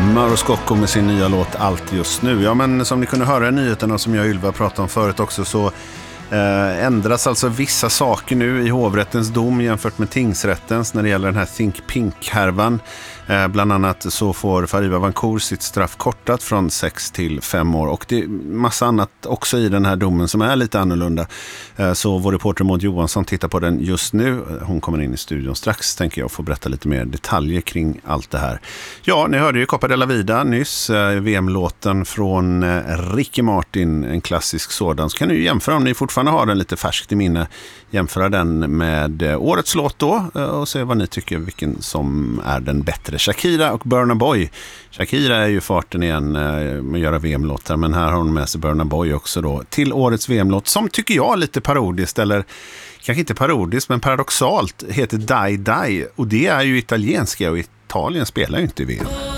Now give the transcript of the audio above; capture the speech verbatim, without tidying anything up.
Mauro Scocco med sin nya låt Allt just nu. Ja, men som ni kunde höra i nyheterna som jag och Ylva pratade om förut också, så eh, ändras alltså vissa saker nu i hovrättens dom jämfört med tingsrättens när det gäller den här Think Pink-härvan. Eh, bland annat så får Fariba Vancour sitt straff kortat från sex till fem år, och det är massa annat också i den här domen som är lite annorlunda. Eh, så vår reporter Maud Johansson tittar på den just nu. Hon kommer in i studion strax, tänker jag, få berätta lite mer detaljer kring allt det här. Ja, ni hörde ju Copa della Vida nyss, eh, V M-låten från eh, Ricky Martin, en klassisk sådan. Så kan ni ju jämföra, om ni fortfarande har den lite färskt i minne, jämföra den med eh, årets låt då eh, och se vad ni tycker, vilken som är den bättre. Shakira och Burna Boy. Shakira är ju farten igen med att göra V M-låtar, men här har hon med sig Burna Boy också då till årets V M-låt, som tycker jag lite parodiskt, eller kanske inte parodiskt men paradoxalt, heter Die Die, och det är ju italienska, och Italien spelar ju inte i V M.